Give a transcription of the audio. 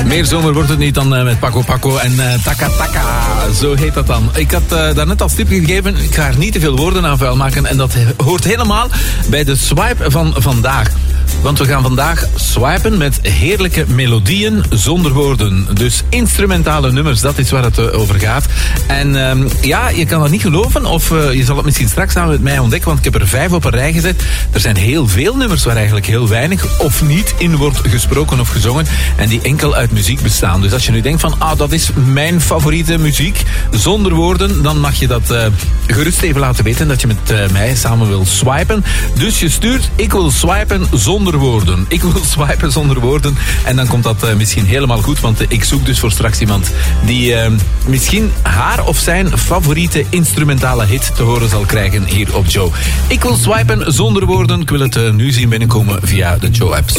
Meer zomer wordt het niet dan met Paco Paco en Taka Taka. Zo heet dat dan. Ik had daarnet als tip gegeven, ik ga er niet te veel woorden aan vuil maken. En dat hoort helemaal bij de swipe van vandaag. Want we gaan vandaag swipen met heerlijke melodieën zonder woorden. Dus instrumentale nummers, dat is waar het over gaat. En ja, je kan dat niet geloven, of je zal het misschien straks samen met mij ontdekken, want ik heb er 5 op een rij gezet. Er zijn heel veel nummers waar eigenlijk heel weinig of niet in wordt gesproken of gezongen. En die enkel uit muziek bestaan. Dus als je nu denkt van, dat is mijn favoriete muziek zonder woorden, dan mag je dat gerust even laten weten dat je met mij samen wil swipen. Dus je stuurt, ik wil swipen zonder woorden. Ik wil swipen zonder woorden. En dan komt dat misschien helemaal goed, want ik zoek dus voor straks iemand die misschien haar of zijn favoriete instrumentale hit te horen zal krijgen hier op Joe. Ik wil swipen zonder woorden. Ik wil het nu zien binnenkomen via de Joe-app.